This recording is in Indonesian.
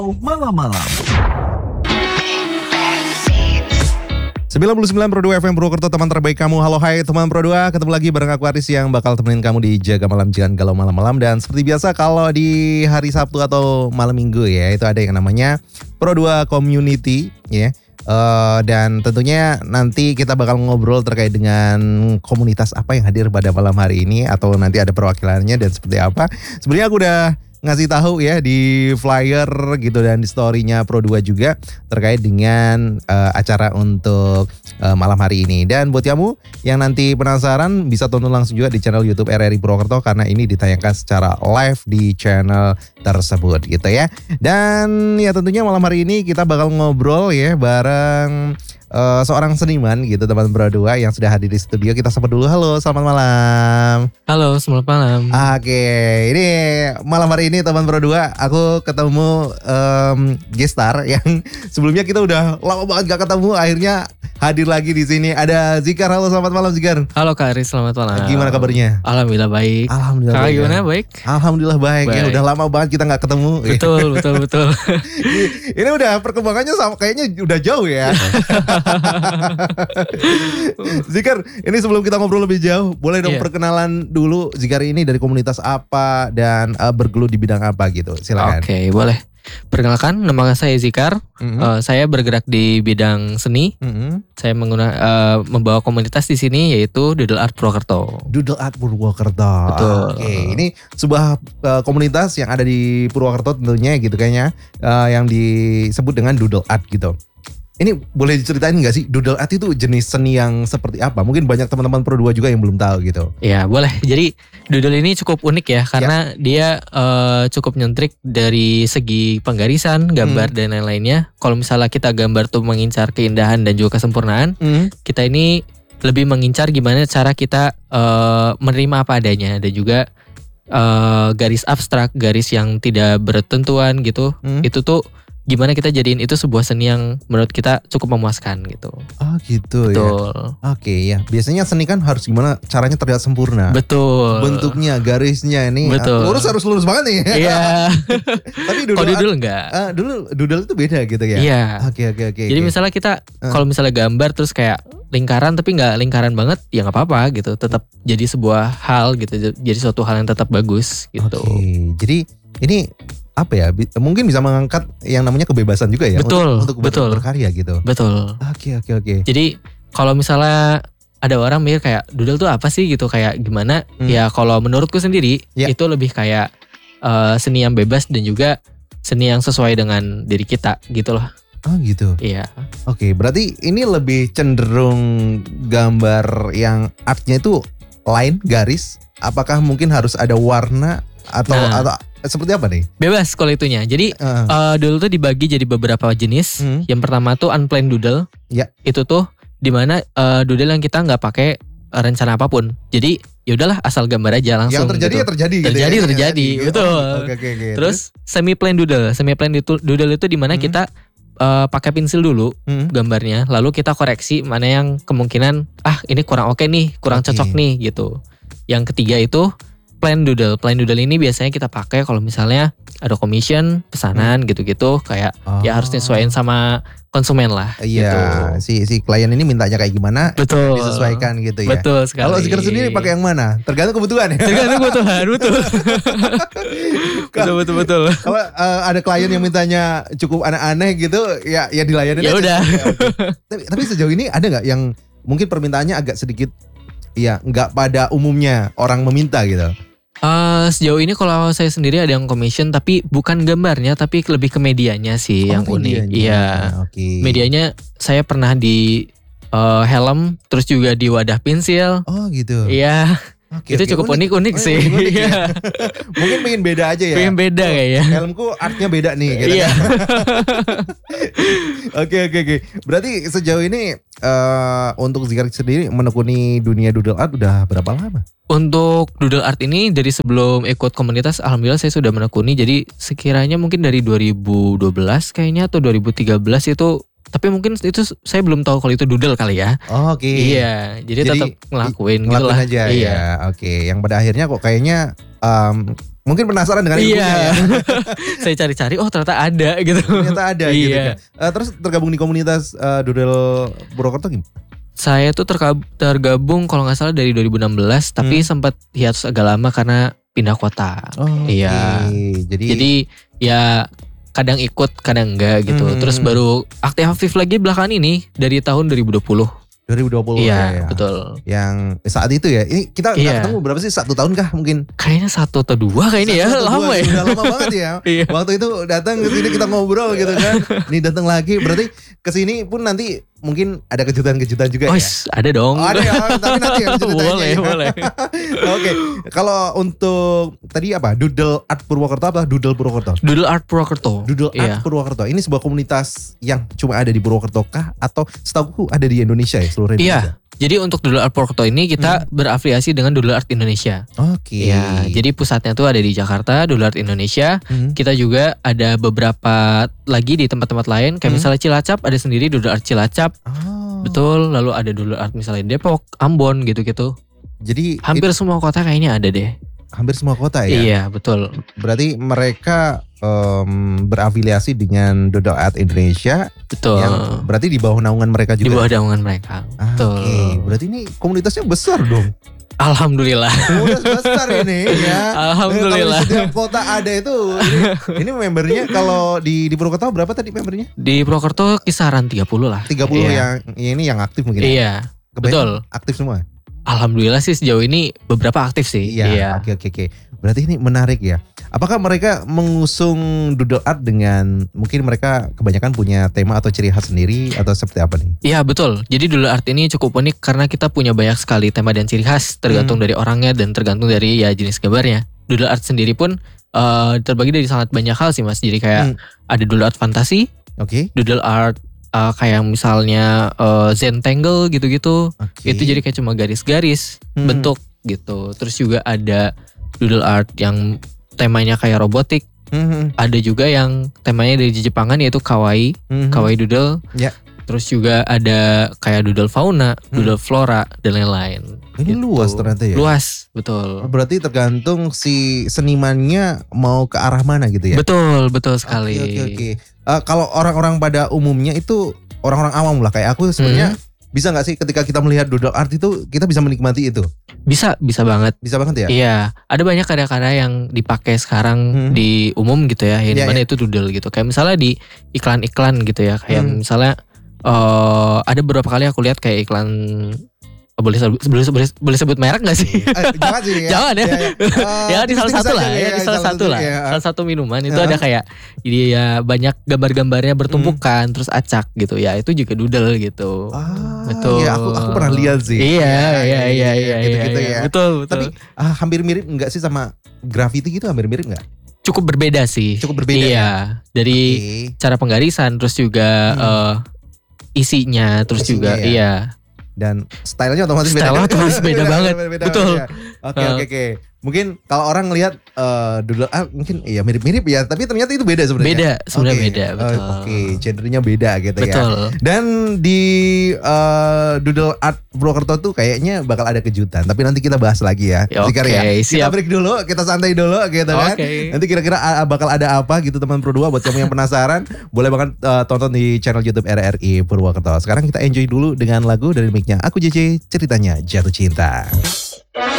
Malam-malam. 99.2 FM Purwokerto, teman terbaik kamu. Halo hai teman Pro 2, ketemu lagi bareng aku Aris yang bakal temenin kamu di Jaga Malam Jangan Galau Malam-malam. Dan seperti biasa kalau di hari Sabtu atau malam minggu ya, itu ada yang namanya Pro 2 Community ya. Dan tentunya nanti kita bakal ngobrol terkait dengan komunitas apa yang hadir pada malam hari ini, atau nanti ada perwakilannya dan seperti apa. Sebenarnya aku udah ngasih tahu ya di flyer gitu dan di story-nya Pro 2 juga terkait dengan acara untuk malam hari ini. Dan buat kamu yang nanti penasaran bisa tonton langsung juga di channel YouTube RRI Purwokerto karena ini ditayangkan secara live di channel tersebut gitu ya. Dan ya tentunya malam hari ini kita bakal ngobrol ya bareng seorang seniman gitu teman Pro 2 yang sudah hadir di studio. Kita sapa dulu. Halo, selamat malam. Halo, selamat malam. Oke, ini malam hari ini teman Pro 2 aku ketemu gestar yang sebelumnya kita udah lama banget gak ketemu, akhirnya hadir lagi di sini. Ada Zikar. Halo, selamat malam Zikar. Halo Kak Aris, selamat malam. Gimana kabarnya? Alhamdulillah baik. Alhamdulillah Kakak baik. gimana, baik? Alhamdulillah baik. Ya udah lama banget kita gak ketemu. Betul. Ini udah perkembangannya sama kayaknya udah jauh ya. Zikar, ini sebelum kita ngobrol lebih jauh, boleh dong perkenalan dulu Zikar ini dari komunitas apa dan bergelut di bidang apa gitu. Silakan. Oke, boleh. Perkenalkan, nama saya Zikar. Saya bergerak di bidang seni. Saya membawa komunitas di sini yaitu Doodle Art Purwokerto. Doodle Art Purwokerto. Betul. Oke, ini sebuah komunitas yang ada di Purwokerto tentunya gitu kayaknya, yang disebut dengan Doodle Art gitu. Ini boleh diceritain gak sih Doodle Art itu jenis seni yang seperti apa? Mungkin banyak teman-teman Pro 2 juga yang belum tahu gitu. Ya boleh, jadi Doodle ini cukup unik ya karena dia cukup nyentrik dari segi penggarisan, gambar dan lain-lainnya. Kalau misalnya kita gambar tuh mengincar keindahan dan juga kesempurnaan, kita ini lebih mengincar gimana cara kita menerima apa adanya. Dan juga garis abstrak, garis yang tidak bertentuan gitu, itu tuh gimana kita jadiin itu sebuah seni yang menurut kita cukup memuaskan gitu. Oh gitu. Betul. Ya. Oke ya, biasanya seni kan harus gimana caranya terlihat sempurna. Betul. Bentuknya, garisnya ini betul. Lurus harus lurus banget nih. Iya. Tapi Doodle enggak. Doodle itu beda gitu ya. Iya. Oke. Jadi misalnya kita kalau misalnya gambar terus kayak lingkaran tapi nggak lingkaran banget, ya nggak apa-apa gitu. Tetap jadi sebuah hal gitu. Jadi suatu hal yang tetap bagus gitu. Oke. Jadi ini apa ya, mungkin bisa mengangkat yang namanya kebebasan juga ya. Betul, untuk berkarya gitu. Betul. Oke. Jadi kalau misalnya ada orang mikir kayak doodle tuh apa sih gitu, kayak gimana, ya kalau menurutku sendiri itu lebih kayak seni yang bebas dan juga seni yang sesuai dengan diri kita gitu loh. Oh gitu. Iya. Oke, berarti ini lebih cenderung gambar yang artnya itu line, garis. Apakah mungkin harus ada warna atau seperti apa nih? Bebas kalau itunya. Jadi doodle tuh dibagi jadi beberapa jenis. Yang pertama tuh unplanned doodle. Ya. Itu tuh dimana doodle yang kita nggak pakai rencana apapun. Jadi ya udahlah asal gambar aja langsung. Yang terjadi gitu. ya terjadi. Terjadi, betul. Oke. Terus semi plain doodle. Semi plain doodle itu dimana kita pakai pensil dulu gambarnya, lalu kita koreksi mana yang kemungkinan ini kurang oke nih, kurang cocok nih gitu. Yang ketiga itu plain doodle. Plain doodle ini biasanya kita pakai kalau misalnya ada commission, pesanan gitu-gitu, kayak ya harus nyesuaiin sama konsumen lah. Iya, gitu. si klien ini mintanya kayak gimana, betul, disesuaikan gitu ya. Betul sekali. Kalau Zikar sendiri pakai yang mana? Tergantung kebutuhan ya. Tergantung kebutuhan, betul. betul. Kalau ada klien yang mintanya cukup aneh-aneh gitu, ya dilayani. Ya udah. Tapi sejauh ini ada nggak yang mungkin permintaannya agak sedikit, ya nggak pada umumnya orang meminta gitu? Sejauh ini kalau saya sendiri ada yang commission tapi bukan gambarnya tapi lebih ke medianya sih yang unik. Iya. Okay. Medianya saya pernah di helm, terus juga di wadah pensil. Oh gitu. Iya. Itu cukup unik sih. Unik ya. Mungkin pengen beda aja ya. Pengen beda kayaknya. Helmku artnya beda nih gitu. Iya. Oke. Berarti sejauh ini untuk Zikar sendiri menekuni dunia doodle art udah berapa lama? Untuk doodle art ini dari sebelum ikut komunitas alhamdulillah saya sudah menekuni. Jadi sekiranya mungkin dari 2012 kayaknya atau 2013 itu. Tapi mungkin itu saya belum tahu kalau itu doodle kali ya. Oh, oke. Iya, jadi tetap ngelakuin gitu lah. Aja iya. Ya. Oke, yang pada akhirnya kok kayaknya mungkin penasaran dengan ilmunya ya. Saya cari-cari, oh ternyata ada gitu. Ternyata ada gitu Iya. kan. Terus tergabung di komunitas Doodle Purwokerto gimana? Saya tuh tergabung kalau nggak salah dari 2016, tapi sempat hiatus agak lama karena pindah kota. Iya. Jadi ya kadang ikut, kadang enggak gitu. Terus baru aktif lagi belakangan ini dari tahun 2020. 2020 Iya, ya. betul. Yang saat itu ya. Ini kita nggak ketemu berapa sih? 1 tahun kah mungkin? Kayaknya 1 atau 2 kayaknya ya. Lama ya. Sudah lama banget ya. Iya. Waktu itu datang ke sini kita ngobrol gitu kan. Nih datang lagi berarti kesini pun nanti mungkin ada kejutan-kejutan juga ya. Ada dong. Oh, ada ya, tapi nanti ya ceritanya. Boleh. Oke. Kalau untuk tadi apa? Doodle Art Purwokerto apa Doodle Purwokerto? Doodle Art Purwokerto. Doodle Art Purwokerto. Ini sebuah komunitas yang cuma ada di Purwokerto kah atau setahu ada di Indonesia ya, seluruh Indonesia? Iya. Jadi untuk Doodle Art Purwokerto ini kita berafiliasi dengan Doodle Art Indonesia. Oke. Ya, jadi pusatnya tuh ada di Jakarta, Doodle Art Indonesia. Kita juga ada beberapa lagi di tempat-tempat lain, kayak misalnya Cilacap ada sendiri Doodle Art Cilacap. Betul, lalu ada Doodle Art misalnya Depok, Ambon gitu-gitu. Jadi hampir semua kota kayaknya ada deh. Hampir semua kota ya? Iya, betul. Berarti mereka berafiliasi dengan Doodle Art Indonesia. Betul. Yang berarti di bawah naungan mereka juga? Di bawah naungan mereka. Betul. Oke, berarti ini komunitasnya besar dong. Alhamdulillah. Komunitas besar ini ya. Alhamdulillah. Kalau di setiap kota ada itu. Ini membernya kalau di Purwokerto berapa tadi membernya? Di Purwokerto kisaran 30 lah. 30 yang ini yang aktif mungkin. Iya. Betul. Aktif semua. Alhamdulillah sih sejauh ini beberapa aktif sih. Iya. Oke. Berarti ini menarik ya. Apakah mereka mengusung Doodle Art dengan mungkin mereka kebanyakan punya tema atau ciri khas sendiri atau seperti apa nih? Iya betul. Jadi Doodle Art ini cukup unik karena kita punya banyak sekali tema dan ciri khas tergantung dari orangnya dan tergantung dari ya jenis gambarnya. Doodle Art sendiri pun terbagi dari sangat banyak hal sih Mas. Jadi kayak ada Doodle Art fantasi, Doodle Art kayak misalnya Zentangle gitu-gitu. Itu jadi kayak cuma garis-garis bentuk gitu. Terus juga ada Doodle Art yang temanya kayak robotik. Ada juga yang temanya dari Jepangan yaitu kawaii, kawaii doodle. Terus juga ada kayak doodle fauna, doodle flora dan lain-lain. Ini gitu. Luas ternyata ya. Luas, betul. Berarti tergantung si senimannya mau ke arah mana gitu ya. Betul sekali. Oke. Kalau orang-orang pada umumnya itu orang-orang awam lah kayak aku sebenarnya bisa nggak sih ketika kita melihat doodle art itu kita bisa menikmati itu? Bisa banget. Bisa banget ya? Iya, ada banyak karya-karya yang dipakai sekarang di umum gitu ya, yang dimana itu doodle gitu. Kayak misalnya di iklan-iklan gitu ya, kayak misalnya ada beberapa kali aku lihat kayak iklan boleh sebut merek gak sih? Jangan sih ya. Jangan ya. Ya di salah satu lah. Ya di salah satu lah. Salah satu minuman itu ada kayak ya banyak gambar-gambarnya bertumpukan terus acak gitu ya. Itu juga doodle gitu. Betul. Ya aku pernah lihat sih. Iya. Gitu ya. Betul. Tapi hampir mirip enggak sih sama graffiti gitu, hampir mirip enggak? Cukup berbeda sih. Cukup berbeda. Iya. Dari cara penggarisan terus juga isinya terus juga iya. Dan stylenya otomatis beda. Style otomatis beda banget. Betul. Oke. Mungkin kalau orang ngelihat doodle art mungkin ya mirip-mirip ya, tapi ternyata itu beda sebenarnya. Beda. Betul. Oke, genrenya beda gitu betul. Ya. Dan di Doodle Art Purwokerto tuh kayaknya bakal ada kejutan, tapi nanti kita bahas lagi ya. Oke, Kita break dulu, kita santai dulu gitu kan. Nanti kira-kira bakal ada apa gitu teman Pro 2 buat kamu yang penasaran, boleh banget tonton di channel YouTube RRI Purwokerto. Sekarang kita enjoy dulu dengan lagu dari mic-nya Aku JJ, ceritanya Jatuh Cinta.